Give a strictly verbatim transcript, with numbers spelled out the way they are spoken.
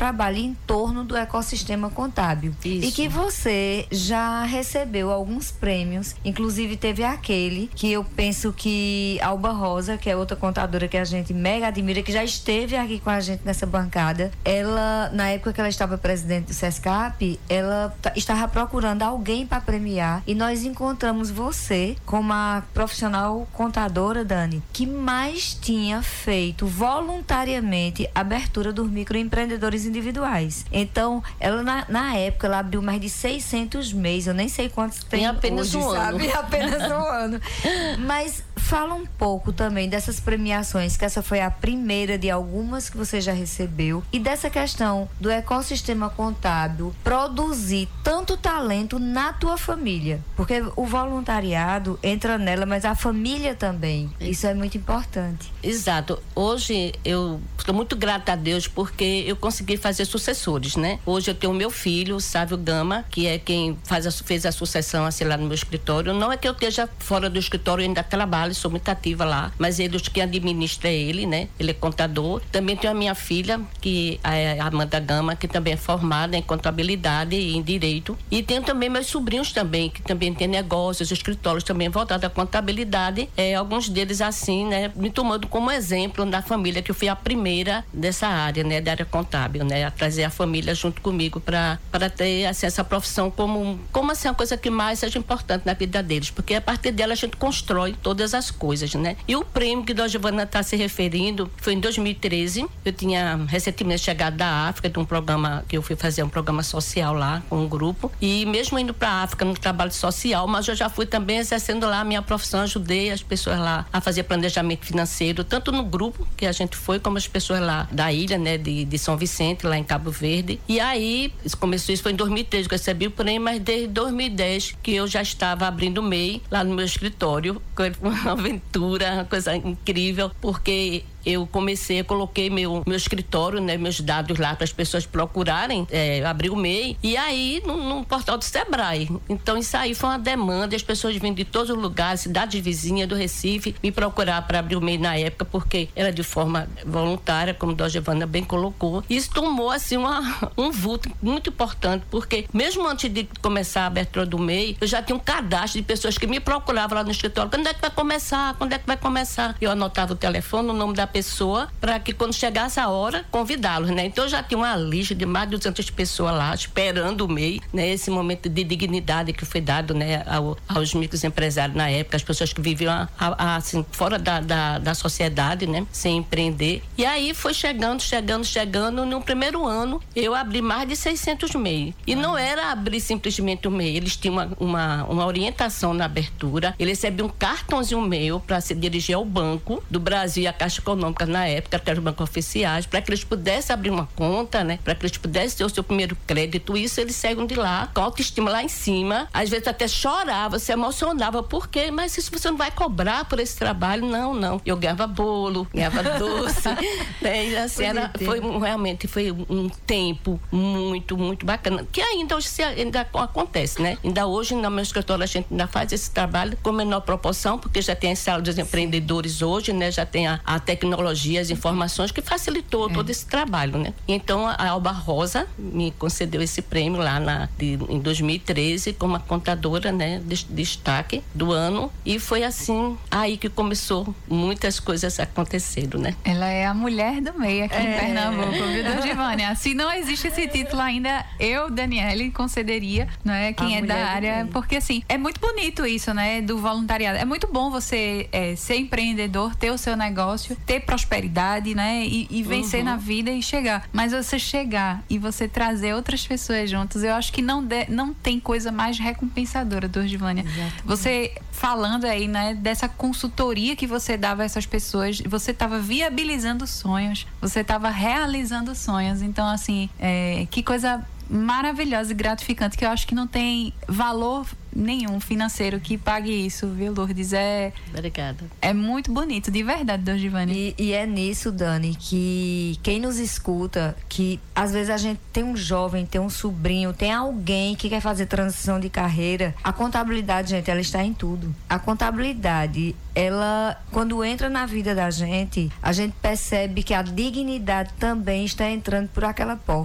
trabalha em torno do ecossistema contábil. Isso. E que você já recebeu alguns prêmios, inclusive teve aquele que eu penso que Alba Rosa, que é outra contadora que a gente mega admira, que já esteve aqui com a gente nessa bancada, ela, na época que ela estava presidente do SESCAP, ela t- estava procurando alguém para premiar e nós encontramos você como a profissional contadora, Dani, que mais tinha feito voluntariamente a abertura dos microempreendedores individuais. Então, ela na, na época, ela abriu mais de seiscentos M E Is, eu nem sei quantos tem em apenas hoje, um sabe? ano. Apenas um ano. Mas fala um pouco também dessas premiações, que essa foi a primeira de algumas que você já recebeu, e dessa questão do ecossistema contábil produzir tanto talento na tua família, porque o voluntariado entra nela, mas a família também, isso é muito importante. Exato. Hoje eu estou muito grata a Deus porque eu consegui fazer sucessores, né? Hoje eu tenho o meu filho, o Sávio Gama, que é quem faz a, fez a sucessão assim lá no meu escritório. Não é que eu esteja fora do escritório, eu ainda trabalho, sou muito ativa lá, mas ele, quem administra é ele, né? Ele é contador. Também tenho a minha filha, que é a Amanda Gama, que também é formada em contabilidade e em direito. E tenho também meus sobrinhos também, que também têm negócios, escritórios também voltados à contabilidade. É, alguns deles assim, né? Me tomando como exemplo da família, que eu fui a primeira dessa área, né? Da área contábil, né? A trazer a família junto comigo para para ter assim, essa profissão como, como assim, a coisa que mais seja importante na vida deles, porque a partir dela a gente constrói todas as coisas, né? E o prêmio que a Giovana está se referindo foi em dois mil e treze. Eu tinha recentemente chegado da África, de um programa que eu fui fazer, um programa social lá com um grupo, e mesmo indo para a África no trabalho social, mas eu já fui também exercendo lá a minha profissão, ajudei as pessoas lá a fazer planejamento financeiro, tanto no grupo que a gente foi, como as pessoas lá da ilha, né, de, de São Vicente, lá em Cabo Verde. E aí, isso começou, isso foi em dois mil e treze que eu recebi o prêmio, mas desde dois mil e dez que eu já estava abrindo o M E I lá no meu escritório, foi uma aventura, uma coisa incrível, porque eu comecei, eu coloquei meu, meu escritório, né, meus dados lá para as pessoas procurarem, é, abrir o M E I, e aí no, no portal do Sebrae. Então isso aí foi uma demanda, as pessoas vindo de todos os lugares, cidades vizinhas do Recife, me procurar para abrir o M E I na época, porque era de forma voluntária, como a Giovana bem colocou. Isso tomou assim uma, um vulto muito importante, porque mesmo antes de começar a abertura do M E I, eu já tinha um cadastro de pessoas que me procuravam lá no escritório. Quando é que vai começar? Quando é que vai começar? Eu anotava o telefone, o nome da pessoa, para que quando chegasse a hora, convidá-los, né? Então eu já tinha uma lista de mais de duzentas pessoas lá, esperando o M E I, né? Esse momento de dignidade que foi dado, né, ao, aos microempresários na época, as pessoas que viviam a, a, assim, fora da, da, da sociedade, né? Sem empreender. E aí foi chegando, chegando, chegando. No primeiro ano, eu abri mais de seiscentos M E I. E ah. não era abrir simplesmente o M E I, eles tinham uma, uma, uma orientação na abertura, eles recebiam um cartãozinho meu para se dirigir ao Banco do Brasil e a Caixa Econômica na época, que eram os bancos oficiais, para que eles pudessem abrir uma conta, né? Para que eles pudessem ter o seu primeiro crédito. Isso eles saíram de lá, com a autoestima lá em cima. Às vezes até chorava, se emocionava. Por quê? Mas isso você não vai cobrar por esse trabalho? Não, não. Eu ganhava bolo, ganhava doce. Né? E assim, era, foi realmente foi um tempo muito, muito bacana. Que ainda hoje se, ainda acontece, né? Ainda hoje, no meu escritório, a gente ainda faz esse trabalho com menor proporção, porque já tem a sala dos empreendedores hoje, né? Já tem a, a tecnologia, as informações, que facilitou é. todo esse trabalho, né? Então a Alba Rosa me concedeu esse prêmio lá na, de, em dois mil e treze como a contadora, né, de, destaque do ano, e foi assim aí que começou muitas coisas aconteceram, né? Ela é a mulher do meio aqui é. em Pernambuco, viu, Dona Givânia? Se não existe esse título ainda, eu, Daniele, concederia, não é? Quem a é da área, porque assim, é muito bonito isso, né, do voluntariado. É muito bom você é, ser empreendedor, ter o seu negócio, ter prosperidade, né? E, e vencer uhum. na vida e chegar. Mas você chegar e você trazer outras pessoas juntas, eu acho que não, de, não tem coisa mais recompensadora, Dona Givânia. Você falando aí, né, dessa consultoria que você dava a essas pessoas, você estava viabilizando sonhos, você estava realizando sonhos. Então, assim, é, que coisa maravilhosa e gratificante, que eu acho que não tem valor nenhum financeiro que pague isso, viu, Lourdes? É, Obrigada. É muito bonito, de verdade, Dona Givânia. E, e é nisso, Dani, que quem nos escuta, que às vezes a gente tem um jovem, tem um sobrinho, tem alguém que quer fazer transição de carreira. A contabilidade, gente, ela está em tudo. A contabilidade, ela, quando entra na vida da gente, a gente percebe que a dignidade também está entrando por aquela porta.